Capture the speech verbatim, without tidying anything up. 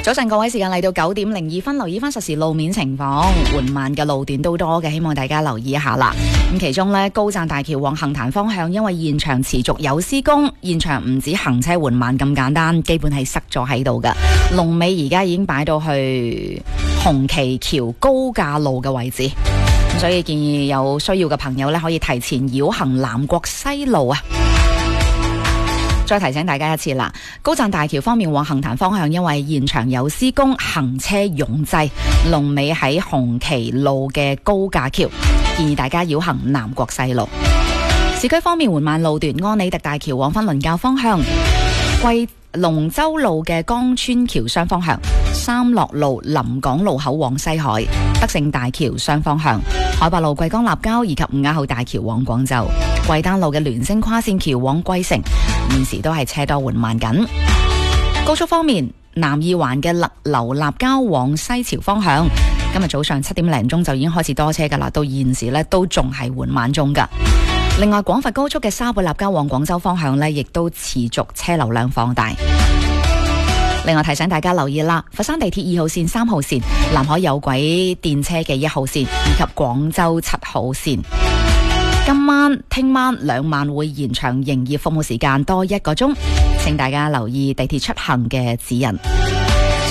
早晨各位，時間嚟到九點零二分，留意翻實時路面情況，緩慢嘅路段都多嘅，希望大家留意一下啦。咁其中呢，高贊大橋往杏壇方向，因為現場持續有施工，現場唔止行車緩慢咁簡單，基本係塞咗喺度噶。龍尾而家已經擺到去紅旗橋高架路嘅位置，所以建議有需要嘅朋友呢，可以提前繞行南國西路啊。再提醒大家一次啦，高贊大橋方面往杏壇方向，因為現場有施工，行車擁擠，龍尾喺紅旗路嘅高架橋，建議大家繞行南國西路。市區方面緩慢路段，安理迪大橋往返倫教方向，貴龍舟路嘅江村橋雙方向，三樂路臨港路口往西海，德勝大橋雙方向，海八路桂江立交以及伍雅浩大橋往廣州，貴丹路嘅聯星跨線橋往桂城，現時都係車多緩慢緊。高速方面，南二環嘅勒流立交往西樵方向，今日早上七點零鐘就已經開始多車噶啦，到現時呢都仲係緩慢中噶。另外，廣佛高速嘅沙貝立交往廣州方向呢，亦都持續車流量放大。另外提醒大家留意啦，佛山地鐵二號線、三號線、南海有軌電車嘅一號線以及廣州七號線，今晚、聽晚兩晚會延長營業服務時間多一個鐘，請大家留意地鐵出行嘅指引。